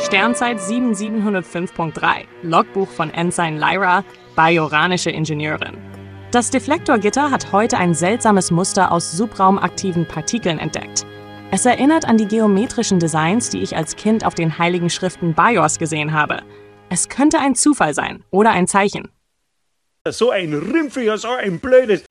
Sternzeit 7705.3, Logbuch von Ensign Lyra, bajoranische Ingenieurin. Das Deflektorgitter hat heute ein seltsames Muster aus subraumaktiven Partikeln entdeckt. Es erinnert an die geometrischen Designs, die ich als Kind auf den heiligen Schriften Bajors gesehen habe. Es könnte ein Zufall sein oder ein Zeichen. So ein Rümpfiger, so ein blödes,